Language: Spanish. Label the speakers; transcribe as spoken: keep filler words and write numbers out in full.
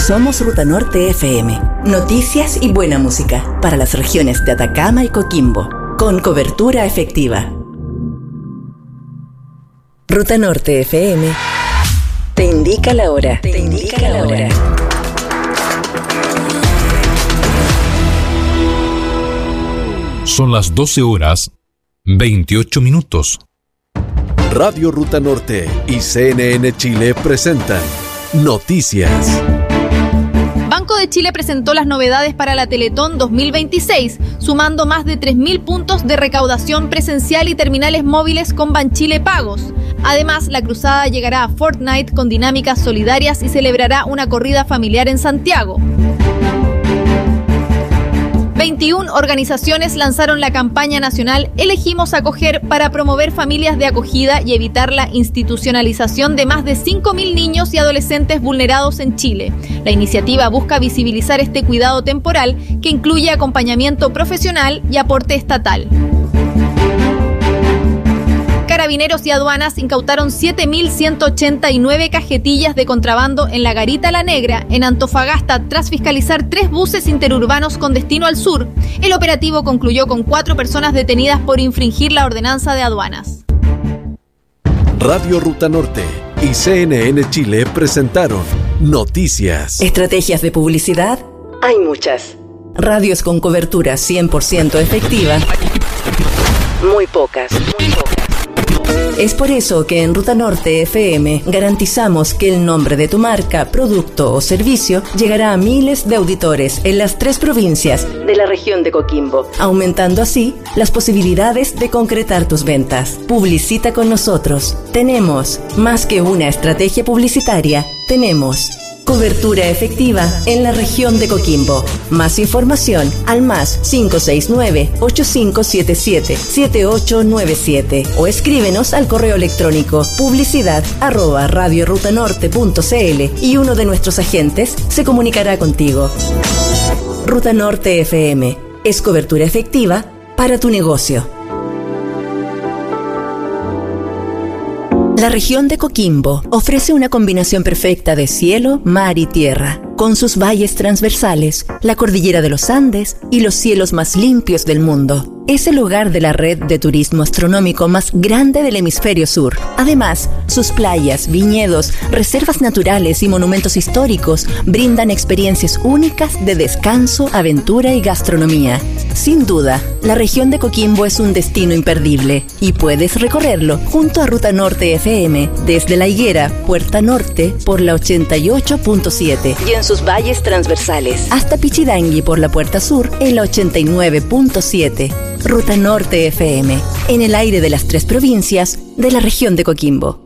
Speaker 1: Somos Ruta Norte F M. Noticias y buena música para las regiones de Atacama y Coquimbo, con cobertura efectiva. Ruta Norte F M te indica la hora. Te indica la hora.
Speaker 2: Son las doce horas, veintiocho minutos.
Speaker 3: Radio Ruta Norte y C N N Chile presentan Noticias.
Speaker 4: Banco de Chile presentó las novedades para la Teletón dos mil veintiséis, sumando más de tres mil puntos de recaudación presencial y terminales móviles con Banchile Pagos. Además, la cruzada llegará a Fortnite con dinámicas solidarias y celebrará una corrida familiar en Santiago. veintiuna organizaciones lanzaron la campaña nacional Elegimos Acoger para promover familias de acogida y evitar la institucionalización de más de cinco mil niños y adolescentes vulnerados en Chile. La iniciativa busca visibilizar este cuidado temporal que incluye acompañamiento profesional y aporte estatal. Carabineros y aduanas incautaron siete mil ciento ochenta y nueve cajetillas de contrabando en la Garita La Negra, en Antofagasta, tras fiscalizar tres buses interurbanos con destino al sur. El operativo concluyó con cuatro personas detenidas por infringir la ordenanza de aduanas.
Speaker 3: Radio Ruta Norte y C N N Chile presentaron Noticias.
Speaker 1: Estrategias de publicidad hay muchas. Radios con cobertura cien por ciento efectiva, muy pocas. Muy pocas. Es por eso que en Ruta Norte F M garantizamos que el nombre de tu marca, producto o servicio llegará a miles de auditores en las tres provincias de la región de Coquimbo, aumentando así las posibilidades de concretar tus ventas. Publicita con nosotros. Tenemos más que una estrategia publicitaria, tenemos cobertura efectiva en la región de Coquimbo. Más información al más cinco seis nueve, ocho cinco siete siete, siete ocho nueve siete o escríbenos al correo electrónico publicidad arroba radiorutanorte punto cl y uno de nuestros agentes se comunicará contigo. Ruta Norte F M es cobertura efectiva para tu negocio. La región de Coquimbo ofrece una combinación perfecta de cielo, mar y tierra, con sus valles transversales, la cordillera de los Andes y los cielos más limpios del mundo. Es el hogar de la red de turismo astronómico más grande del hemisferio sur. Además, sus playas, viñedos, reservas naturales y monumentos históricos brindan experiencias únicas de descanso, aventura y gastronomía. Sin duda, la región de Coquimbo es un destino imperdible y puedes recorrerlo junto a Ruta Norte F M desde La Higuera, Puerta Norte por la ochenta y ocho punto siete y en sus valles transversales hasta Pichidangui por la Puerta Sur en la ochenta y nueve punto siete. Ruta Norte F M, en el aire de las tres provincias de la región de Coquimbo.